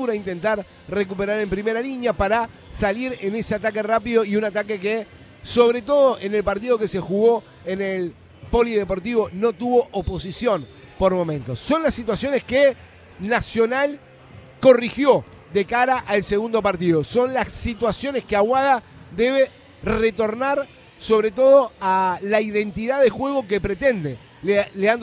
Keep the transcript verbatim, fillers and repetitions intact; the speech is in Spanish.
apertura, intentar recuperar en primera línea para salir en ese ataque rápido y un ataque que, sobre todo en el partido que se jugó en el Polideportivo, no tuvo oposición por momentos. Son las situaciones que Nacional corrigió de cara al segundo partido. Son las situaciones que Aguada debe retornar, sobre todo a la identidad de juego que pretende. Le- Leandro